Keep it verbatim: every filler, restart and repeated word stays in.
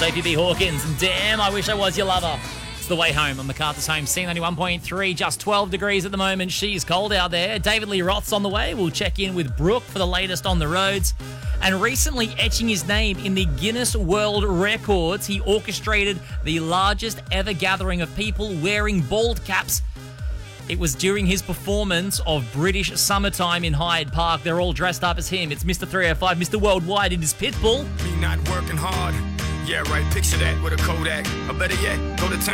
Sophie B. Hawkins. And damn, I wish I was your lover. It's The Way Home on MacArthur's Home. C ninety-one point three, just twelve degrees at the moment. She's cold out there. David Lee Roth's on the way. We'll check in with Brooke for the latest on the roads. And recently etching his name in the Guinness World Records, he orchestrated the largest ever gathering of people wearing bald caps. It was during his performance of British Summertime in Hyde Park. They're all dressed up as him. It's Mister three oh five, Mister Worldwide in his Pitbull. Me not working hard. Yeah, right, picture that with a Kodak. Or better yet, go to town.